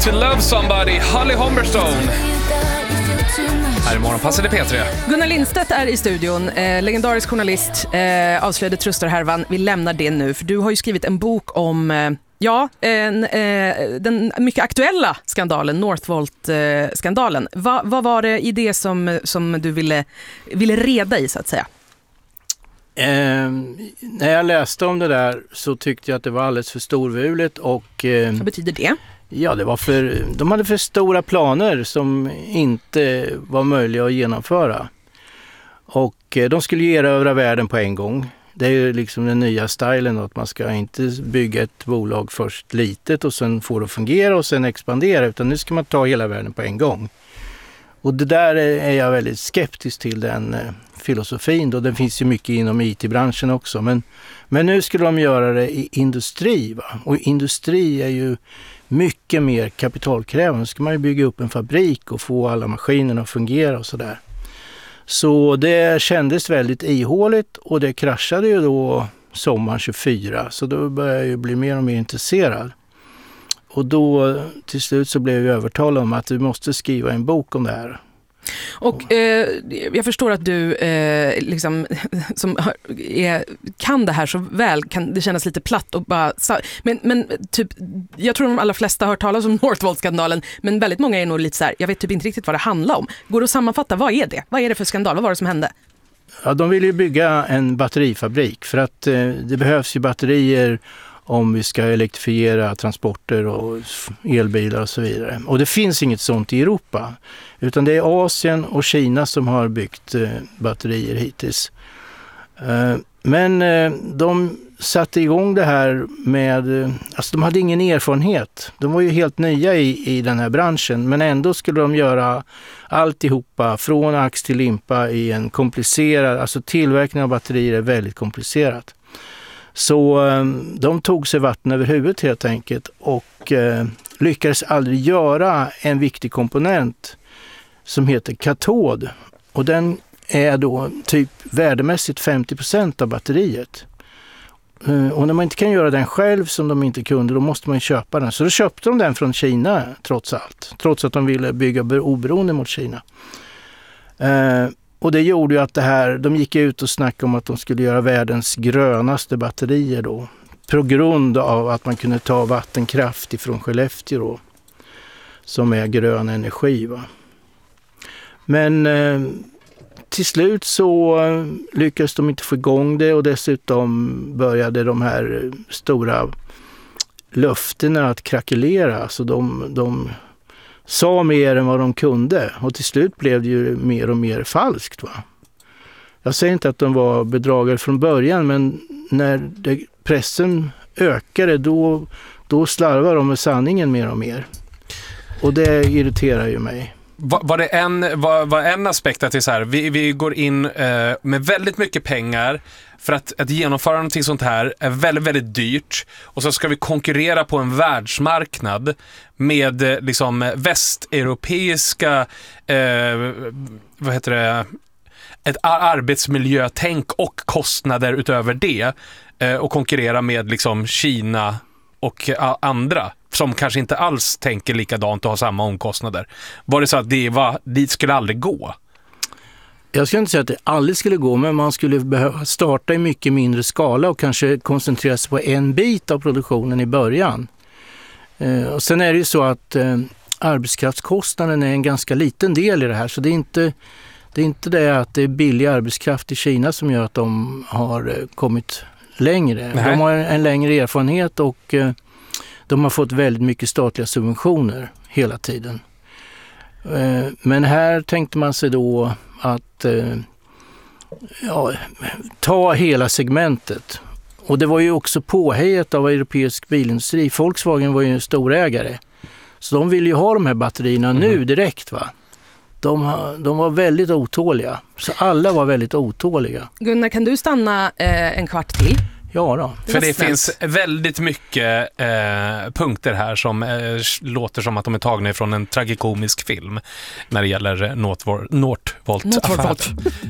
to love somebody, Holly Humberstone. Här i Morgonpasset i P3. Gunnar Lindstedt är i studion, legendarisk journalist, avslöjade tröstarhärvan. Vi lämnar det nu, för du har ju skrivit en bok om den mycket aktuella skandalen, Northvolt-skandalen. Vad var det i det som du ville reda i, så att säga? När jag läste om det där så tyckte jag att det var alldeles för storvulet och... Vad betyder det? Ja, de hade för stora planer som inte var möjliga att genomföra. Och de skulle erövra världen på en gång. Det är ju liksom den nya stilen, att man ska inte bygga ett bolag först litet och sen få det att fungera och sen expandera, utan nu ska man ta hela världen på en gång. Och det där är jag väldigt skeptisk till, den filosofin då. Den finns ju mycket inom IT-branschen också, men nu skulle de göra det i industri, va? Och industri är ju mycket mer kapitalkrävande. Ska man ju bygga upp en fabrik och få alla maskinerna att fungera och sådär. Så det kändes väldigt ihåligt och det kraschade ju då sommaren 24. Så då började jag ju bli mer och mer intresserad. Och då till slut så blev jag övertalad om att vi måste skriva en bok om det här. Och jag förstår att du kan det här så väl, kan det kännas lite platt och bara, men typ, jag tror de allra flesta har hört talas om Northvolt-skandalen, men väldigt många är nog lite så här, jag vet typ inte riktigt vad det handlar om. Går det att sammanfatta, vad är det? Vad är det för skandal? Vad var det som hände? Ja, de vill ju bygga en batterifabrik för att det behövs ju batterier om vi ska elektrifiera transporter och elbilar och så vidare. Och det finns inget sånt i Europa, utan det är Asien och Kina som har byggt batterier hittills. Men de satte igång det här med, alltså de hade ingen erfarenhet. De var ju helt nya i den här branschen, men ändå skulle de göra alltihopa från ax till limpa i en komplicerad, alltså tillverkning av batterier är väldigt komplicerat. Så de tog sig vatten över huvudet helt enkelt och lyckades aldrig göra en viktig komponent som heter katod. Och den är då typ värdemässigt 50% av batteriet. Och när man inte kan göra den själv som de inte kunde, då måste man köpa den. Så då köpte de den från Kina trots allt. Trots att de ville bygga oberoende mot Kina. Och det gjorde ju att de gick ut och snackade om att de skulle göra världens grönaste batterier då. På grund av att man kunde ta vattenkraft ifrån Skellefteå då, som är grön energi, va. Men till slut så lyckades de inte få igång det och dessutom började de här stora löftena att krackelera. Så de sa mer än vad de kunde och till slut blev det ju mer och mer falskt, va. Jag säger inte att de var bedragare från början, men när pressen ökade då slarvar de med sanningen mer och mer. Och det irriterar ju mig. Var en aspekt att det är så här, vi går in med väldigt mycket pengar för att genomföra någonting sånt här är väldigt, väldigt dyrt, och så ska vi konkurrera på en världsmarknad med liksom västeuropeiska ett arbetsmiljötänk och kostnader utöver det, och konkurrera med liksom Kina och andra som kanske inte alls tänker likadant och har samma omkostnader. Var det så att dit skulle aldrig gå? Jag skulle inte säga att det aldrig skulle gå, men man skulle behöva starta i mycket mindre skala och kanske koncentrera sig på en bit av produktionen i början. Och sen är det ju så att arbetskraftskostnaden är en ganska liten del i det här, så det är inte det att det är billig arbetskraft i Kina som gör att de har kommit längre. Nej. De har en längre erfarenhet och de har fått väldigt mycket statliga subventioner hela tiden. Men här tänkte man sig då att ta hela segmentet. Och det var ju också påhejet av europeisk bilindustri. Volkswagen var ju en storägare. Så de ville ju ha de här batterierna nu direkt, va. De var väldigt otåliga. Så alla var väldigt otåliga. Gunnar, kan du stanna en kvart till? Ja då. För det finns väldigt mycket punkter här som låter som att de är tagna ifrån en tragikomisk film när det gäller Northvolt-affären.